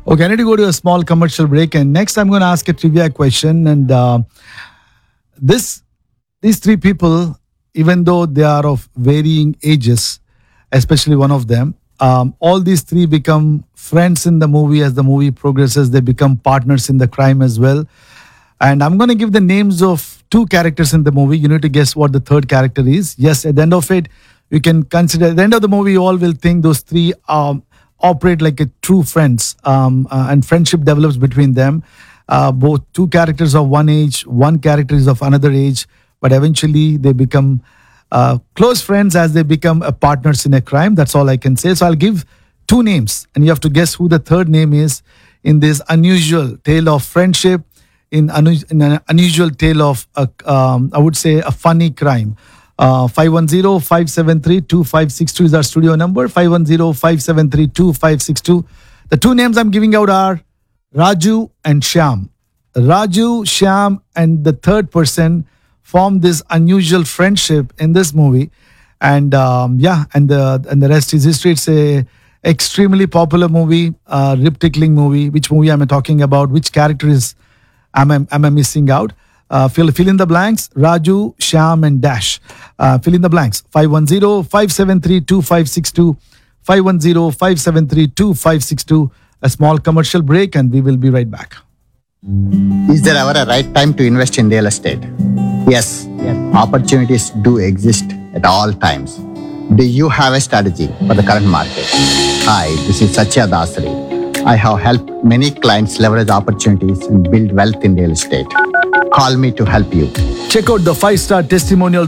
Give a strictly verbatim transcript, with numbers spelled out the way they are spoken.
Okay, I need to go to a small commercial break, and next I'm going to ask a trivia question. And uh, this, these three people, even though they are of varying ages, especially one of them, um, all these three become friends in the movie. As the movie progresses, they become partners in the crime as well. And I'm going to give the names of two characters in the movie. You need to guess what the third character is. Yes, at the end of it, you can consider, at the end of the movie, you all will think those three um, operate like a true friends, um, uh, and friendship develops between them. Uh, both two characters of one age, one character is of another age, but eventually they become uh, close friends as they become uh, partners in a crime. That's all I can say. So I'll give two names, and you have to guess who the third name is in this unusual tale of friendship, in, unu- in an unusual tale of, a, um, I would say, a funny crime. Uh, five one zero, five seven three, two five six two is our studio number. five one zero, five seven three, two five six two. The two names I'm giving out are Raju and Shyam. Raju, Shyam, and the third person form this unusual friendship in this movie. And um, yeah, and the and the rest is history. It's a extremely popular movie, uh, rib-tickling movie. Which movie am I talking about? Which character is am I, am I missing out? Uh, fill, fill in the blanks. Raju, Shyam, and Dash. Uh, fill in the blanks. five one zero, five seven three, two five six two. five one zero, five seven three, two five six two. A small commercial break, and we will be right back. Is there ever a right time to invest in real estate? Yes, opportunities do exist at all times. Do you have a strategy for the current market? Hi, this is Satya Dasari. I have helped many clients leverage opportunities and build wealth in real estate. Call me to help you. Check out the five-star testimonials